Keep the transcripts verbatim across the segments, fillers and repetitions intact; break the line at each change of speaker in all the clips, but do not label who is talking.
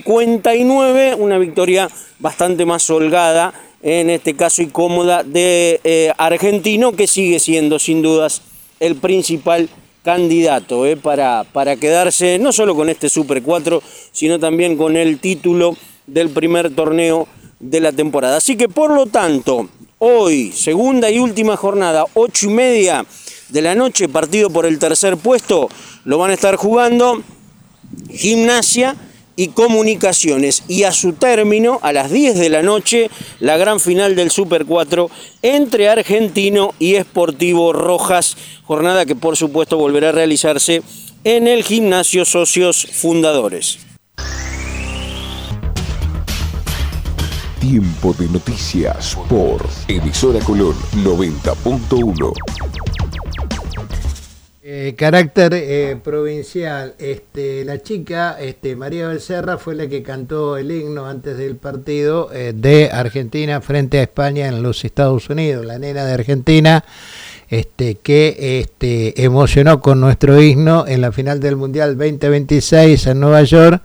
cincuenta y nueve, una victoria bastante más holgada, en este caso y cómoda, de eh, Argentino, que sigue siendo sin dudas el principal candidato eh, para, para quedarse no solo con este Super cuatro, sino también con el título del primer torneo de la temporada. Así que por lo tanto, hoy, segunda y última jornada, ocho y media de la noche, partido por el tercer puesto, lo van a estar jugando Gimnasia y Comunicaciones, y a su término, a las diez de la noche, la gran final del Super cuatro entre Argentino y Sportivo Rojas, jornada que por supuesto volverá a realizarse en el Gimnasio Socios Fundadores.
Tiempo de noticias por Emisora Colón noventa punto uno.
Eh, carácter eh, provincial, este, la chica este, María Becerra fue la que cantó el himno antes del partido eh, de Argentina frente a España en los Estados Unidos, la nena de Argentina este, que este, emocionó con nuestro himno en la final del Mundial veinte veintiséis en Nueva York.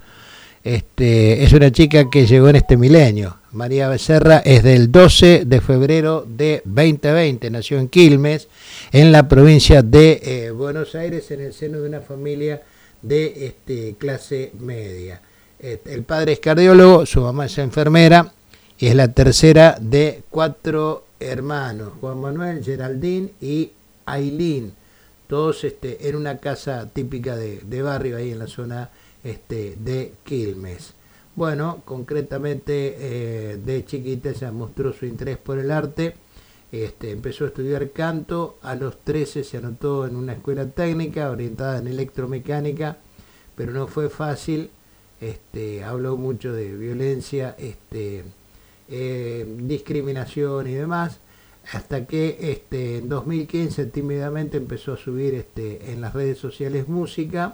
Este, es una chica que llegó en este milenio. María Becerra es del doce de febrero de veinte veinte, nació en Quilmes, en la provincia de eh, Buenos Aires, en el seno de una familia de este, clase media. Este, el padre es cardiólogo, su mamá es enfermera y es la tercera de cuatro hermanos, Juan Manuel, Geraldine y Ailín, todos este, en una casa típica de, de barrio ahí en la zona este, de Quilmes. Bueno, concretamente eh, de chiquita ya mostró su interés por el arte, este, empezó a estudiar canto, a los trece se anotó en una escuela técnica orientada en electromecánica, pero no fue fácil, este, habló mucho de violencia, este, eh, discriminación y demás, hasta que este, en dos mil quince tímidamente empezó a subir este, en las redes sociales música,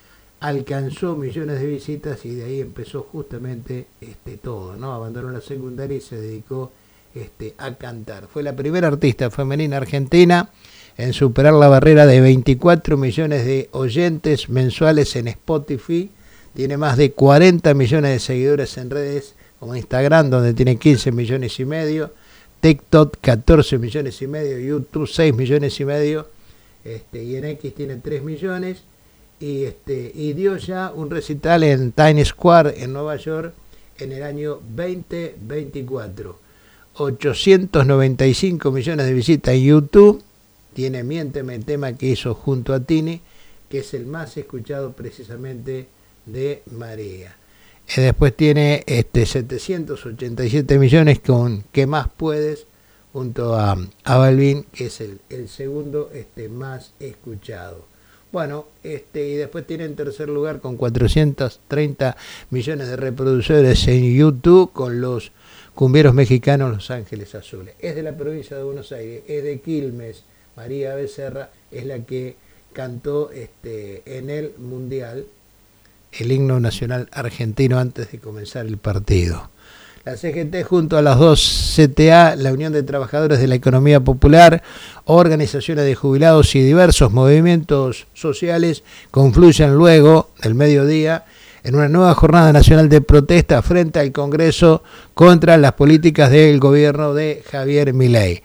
alcanzó millones de visitas y de ahí empezó justamente este, todo, ¿no? Abandonó la secundaria y se dedicó este, a cantar. Fue la primera artista femenina argentina en superar la barrera de veinticuatro millones de oyentes mensuales en Spotify. Tiene más de cuarenta millones de seguidores en redes como Instagram, donde tiene quince millones y medio, TikTok catorce millones y medio, YouTube seis millones y medio, este, y en X tiene tres millones. Y, este, y dio ya un recital en Times Square en Nueva York en el año veinte veinticuatro. ochocientos noventa y cinco millones de visitas en YouTube. Tiene Miénteme, el tema que hizo junto a Tini, que es el más escuchado precisamente de María. Y después tiene este, setecientos ochenta y siete millones con ¿Qué más puedes? Junto a, a Balvin, que es el, el segundo este, más escuchado. Bueno, este, y después tiene en tercer lugar con cuatrocientos treinta millones de reproductores en YouTube con los cumbieros mexicanos Los Ángeles Azules. Es de la provincia de Buenos Aires, es de Quilmes. María Becerra es la que cantó este, en el Mundial el himno nacional argentino antes de comenzar el partido. La C G T junto a las dos C T A, la Unión de Trabajadores de la Economía Popular, organizaciones de jubilados y diversos movimientos sociales confluyen luego del mediodía en una nueva jornada nacional de protesta frente al Congreso contra las políticas del gobierno de Javier Milei.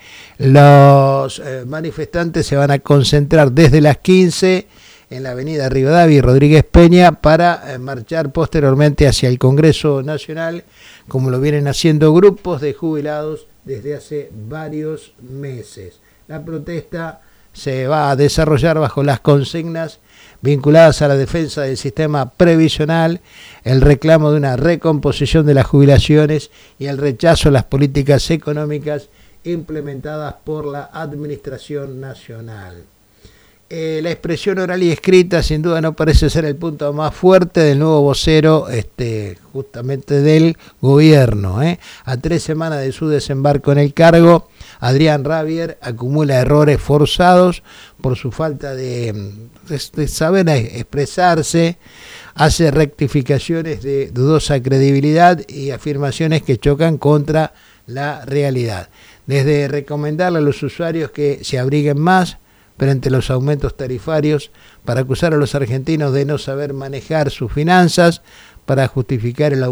Los eh, manifestantes se van a concentrar desde las quince en la avenida Rivadavia y Rodríguez Peña para eh, marchar posteriormente hacia el Congreso Nacional, como lo vienen haciendo grupos de jubilados desde hace varios meses. La protesta se va a desarrollar bajo las consignas vinculadas a la defensa del sistema previsional, el reclamo de una recomposición de las jubilaciones y el rechazo a las políticas económicas implementadas por la Administración Nacional. Eh, la expresión oral y escrita sin duda no parece ser el punto más fuerte del nuevo vocero este, justamente del gobierno. ¿eh? A tres semanas de su desembarco en el cargo, Adrián Rabier acumula errores forzados por su falta de, de, de saber expresarse, hace rectificaciones de dudosa credibilidad y afirmaciones que chocan contra la realidad. Desde recomendarle a los usuarios que se abriguen más frente a los aumentos tarifarios, para acusar a los argentinos de no saber manejar sus finanzas, para justificar el